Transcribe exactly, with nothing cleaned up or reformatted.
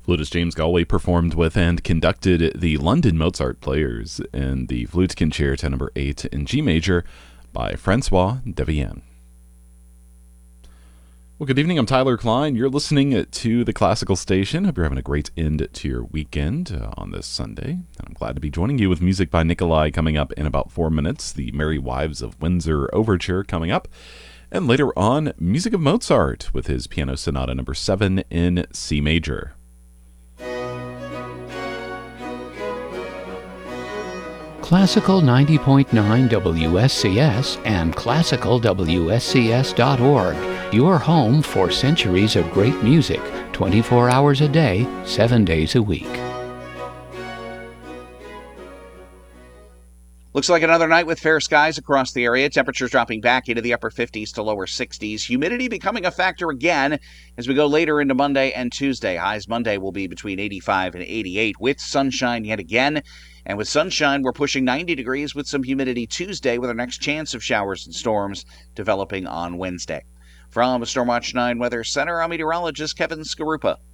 Flutist James Galway performed with and conducted the London Mozart Players in the Flute Concerto number eight in G major by Francois Devienne. Well, good evening. I'm Tyler Klein. You're listening to the Classical Station. Hope you're having a great end to your weekend uh, on this Sunday. And I'm glad to be joining you with music by Nikolai coming up in about four minutes. The Merry Wives of Windsor Overture coming up. And later on, music of Mozart with his Piano Sonata number seven in C major. Classical ninety point nine W S C S and classical W S C S dot org. Your home for centuries of great music, twenty-four hours a day, seven days a week. Looks like another night with fair skies across the area. Temperatures dropping back into the upper fifties to lower sixties. Humidity becoming a factor again as we go later into Monday and Tuesday. Highs Monday will be between eighty-five and eighty-eight with sunshine yet again. And with sunshine, we're pushing ninety degrees with some humidity Tuesday with our next chance of showers and storms developing on Wednesday. From Stormwatch nine Weather Center, I'm meteorologist Kevin Skarupa.